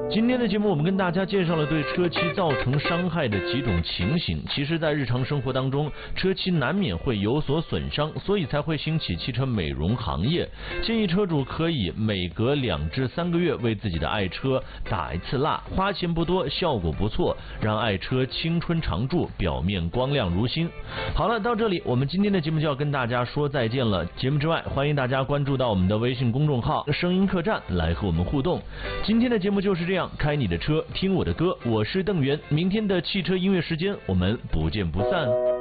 今天的节目，我们跟大家介绍了对车漆造成伤害的几种情形。其实，在日常生活当中，车漆难免会有所损伤，所以才会兴起汽车美容行业。建议车主可以每隔2至3个月为自己的爱车打一次蜡，花钱不多，效果不错，让爱车青春常驻，表面光亮如新。好了，到这里，我们今天的节目就要跟大家说再见了。节目之外，欢迎大家关注到我们的微信公众号“声音客栈”来和我们互动。今天的节目就是这样。开你的车，听我的歌，我是邓源。明天的汽车音乐时间，我们不见不散。